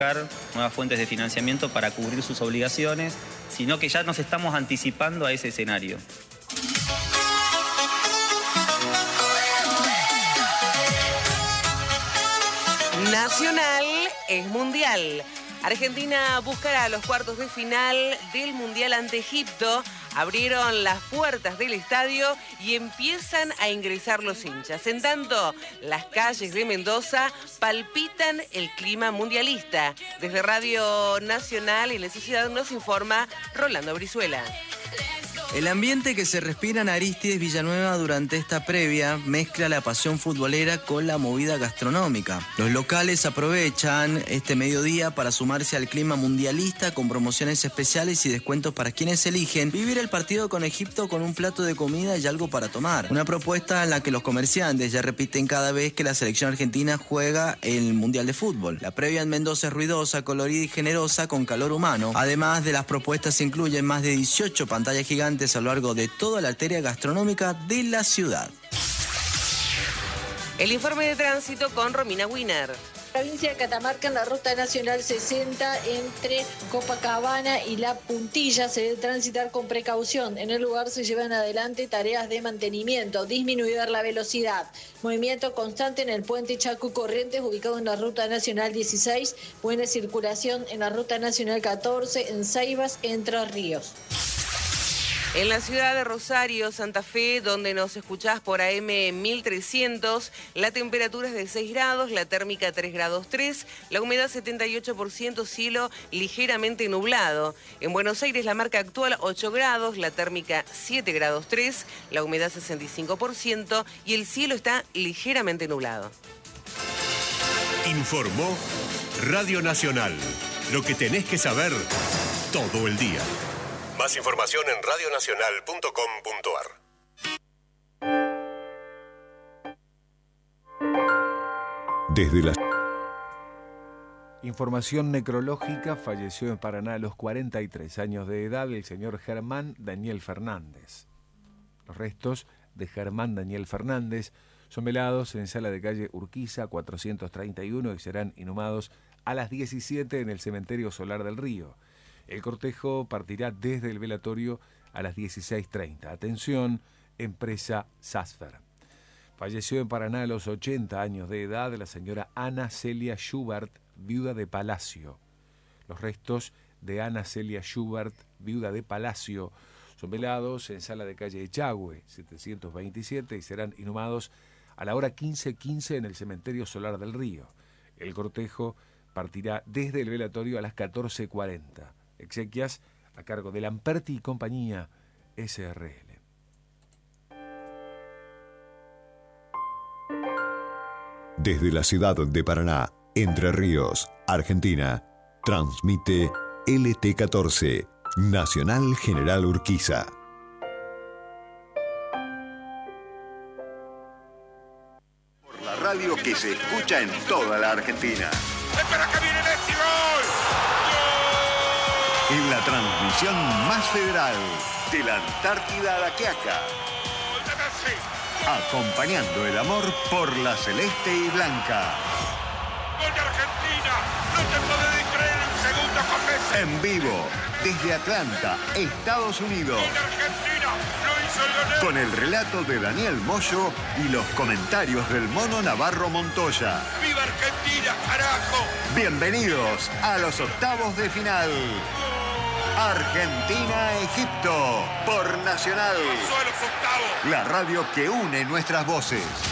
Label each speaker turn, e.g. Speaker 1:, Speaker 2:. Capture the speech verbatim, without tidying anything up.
Speaker 1: nuevas fuentes de financiamiento para cubrir sus obligaciones, sino que ya nos estamos anticipando a ese escenario.
Speaker 2: Nacional es mundial. Argentina buscará los cuartos de final del Mundial ante Egipto. Abrieron las puertas del estadio y empiezan a ingresar los hinchas. En tanto, las calles de Mendoza palpitan el clima mundialista. Desde Radio Nacional y la Sociedad nos informa Rolando Brizuela.
Speaker 3: El ambiente que se respira en Arístides Villanueva durante esta previa mezcla la pasión futbolera con la movida gastronómica. Los locales aprovechan este mediodía para sumarse al clima mundialista con promociones especiales y descuentos para quienes eligen vivir el partido con Egipto con un plato de comida y algo para tomar. Una propuesta en la que los comerciantes ya repiten cada vez que la selección argentina juega el Mundial de Fútbol. La previa en Mendoza es ruidosa, colorida y generosa con calor humano. Además de las propuestas se incluyen más de dieciocho pantallas gigantes a lo largo de toda la arteria gastronómica de la ciudad.
Speaker 2: El informe de tránsito con Romina Wiener.
Speaker 4: Provincia de Catamarca, en la ruta nacional sesenta entre Copacabana y La Puntilla se debe transitar con precaución. En el lugar se llevan adelante tareas de mantenimiento, disminuir la velocidad. Movimiento constante en el puente Chaco Corrientes, ubicado en la ruta nacional dieciséis. Buena circulación en la ruta nacional catorce, en Ceibas, Entre Ríos.
Speaker 2: En la ciudad de Rosario, Santa Fe, donde nos escuchás por A M mil trescientos, la temperatura es de seis grados, la térmica tres grados tres, la humedad setenta y ocho por ciento, cielo ligeramente nublado. En Buenos Aires la marca actual ocho grados, la térmica siete grados tres, la humedad sesenta y cinco por ciento y el cielo está ligeramente nublado.
Speaker 5: Informó Radio Nacional. Lo que tenés que saber todo el día. Más información en radio nacional punto com punto ar.
Speaker 6: Desde la información necrológica, falleció en Paraná a los cuarenta y tres años de edad el señor Germán Daniel Fernández. Los restos de Germán Daniel Fernández son velados en sala de calle Urquiza cuatrocientos treinta y uno y serán inhumados a las diecisiete en el cementerio Solar del Río. El cortejo partirá desde el velatorio a las dieciséis treinta. Atención, empresa Sasfer. Falleció en Paraná a los ochenta años de edad la señora Ana Celia Schubert, viuda de Palacio. Los restos de Ana Celia Schubert, viuda de Palacio, son velados en sala de calle Echagüe, setecientos veintisiete, y serán inhumados a la hora quince quince en el cementerio Solar del Río. El cortejo partirá desde el velatorio a las catorce cuarenta. Exequias a cargo de Lamperti y Compañía S R L. Desde la ciudad de Paraná, Entre Ríos, Argentina, transmite L T catorce, Nacional General Urquiza.
Speaker 7: Por la radio que se escucha en toda la Argentina.
Speaker 5: ¡Espera que viene Messi! ¡Gol!
Speaker 7: En la transmisión más federal, de la Antártida a la Quiaca. Acompañando el amor por la celeste y blanca.
Speaker 5: ¡Gol de Argentina! ¡No te podés creer en segundo con Messi!
Speaker 7: En vivo, desde Atlanta, Estados Unidos.
Speaker 5: ¡Gol de Argentina! ¡Lo hizo el Lionel!
Speaker 7: Con el relato de Daniel Moyo y los comentarios del Mono Navarro Montoya.
Speaker 5: ¡Viva Argentina, carajo!
Speaker 7: Bienvenidos a los octavos de final. Argentina-Egipto por Nacional.
Speaker 5: Pasó a los octavos.
Speaker 7: La radio que une nuestras voces.